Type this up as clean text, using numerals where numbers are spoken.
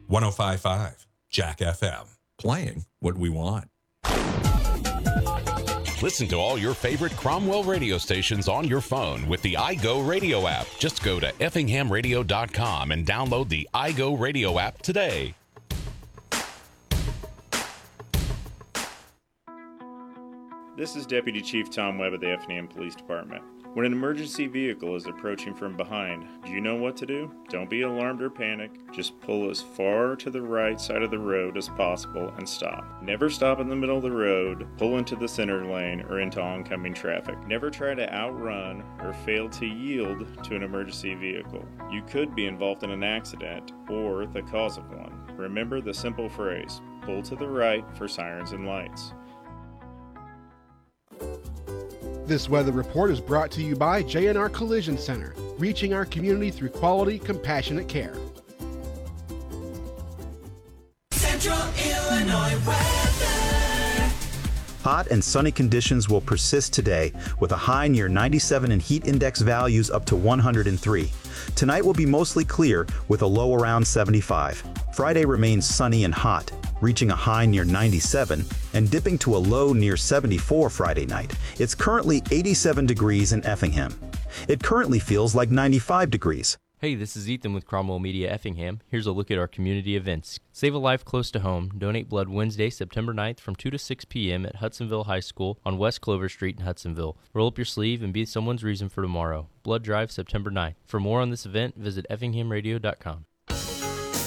105.5 Jack FM. Playing what we want. Listen to all your favorite Cromwell radio stations on your phone with the iGo Radio app. Just go to effinghamradio.com and download the iGo Radio app today. This is Deputy Chief Tom Webb of the Effingham Police Department. When an emergency vehicle is approaching from behind, do you know what to do? Don't be alarmed or panic. Just pull as far to the right side of the road as possible and stop. Never stop in the middle of the road, pull into the center lane or into oncoming traffic. Never try to outrun or fail to yield to an emergency vehicle. You could be involved in an accident or the cause of one. Remember the simple phrase, pull to the right for sirens and lights. This weather report is brought to you by J&R Collision Center, reaching our community through quality, compassionate care. Central Illinois weather. Hot and sunny conditions will persist today with a high near 97 and heat index values up to 103. Tonight will be mostly clear with a low around 75. Friday remains sunny and hot, reaching a high near 97 and dipping to a low near 74 Friday night. It's currently 87 degrees in Effingham. It currently feels like 95 degrees. Hey, this is Ethan with Cromwell Media Effingham. Here's a look at our community events. Save a life close to home. Donate blood Wednesday, September 9th from 2 to 6 p.m. at Hudsonville High School on West Clover Street in Hudsonville. Roll up your sleeve and be someone's reason for tomorrow. Blood drive September 9th. For more on this event, visit effinghamradio.com.